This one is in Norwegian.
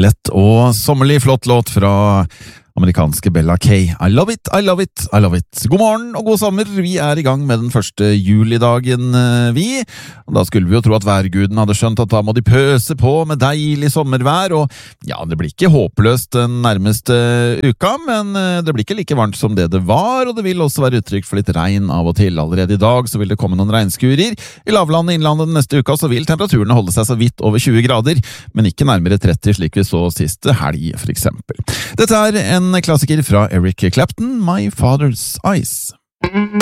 Lett og sommerlig flott låt fra amerikanske Bella K. I love it, I love it, I love it. God morgen og god sommer. Vi er i gang med den første julidagen, vi. Og da skulle vi jo tro at værguden hadde skjønt at da må de pøse på med deilig sommervær, og ja, det blir ikke håpløst den nærmeste uka, men det blir ikke like varmt som det var, og det vil også være uttrykk for litt regn av og til. Allerede i dag så vil det komme noen regnskurer. I lavlandet og innlandet den neste uka så vil temperaturene holde seg så vidt over 20 grader, men ikke nærmere 30 slik vi så siste helg, for eksempel. Dette er en klassiker fra Eric Clapton, My Father's Eyes.